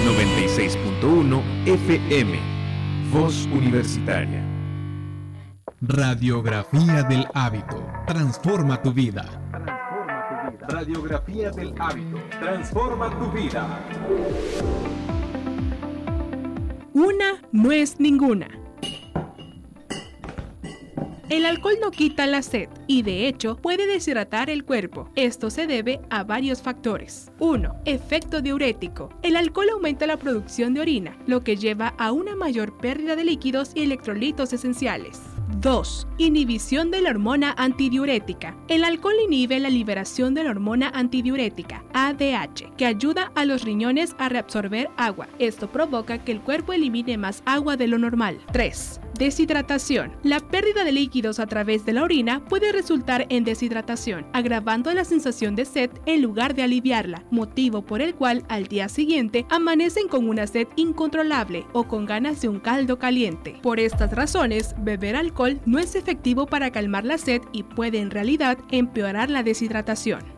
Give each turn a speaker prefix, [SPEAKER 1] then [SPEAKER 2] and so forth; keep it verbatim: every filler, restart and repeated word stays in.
[SPEAKER 1] noventa y seis punto uno F M, Voz Universitaria.
[SPEAKER 2] Radiografía del hábito, transforma tu vida.
[SPEAKER 1] Radiografía del hábito, transforma tu vida.
[SPEAKER 3] Una no es ninguna. El alcohol no quita la sed y de hecho puede deshidratar el cuerpo. Esto se debe a varios factores. uno. Efecto diurético. El alcohol aumenta la producción de orina, lo que lleva a una mayor pérdida de líquidos y electrolitos esenciales. dos. Inhibición de la hormona antidiurética. El alcohol inhibe la liberación de la hormona antidiurética, A D H, que ayuda a los riñones a reabsorber agua. Esto provoca que el cuerpo elimine más agua de lo normal. tres. Deshidratación. La pérdida de líquidos a través de la orina puede resultar en deshidratación, agravando la sensación de sed en lugar de aliviarla, motivo por el cual al día siguiente amanecen con una sed incontrolable o con ganas de un caldo caliente. Por estas razones, beber alcohol no es efectivo para calmar la sed y puede en realidad empeorar la deshidratación.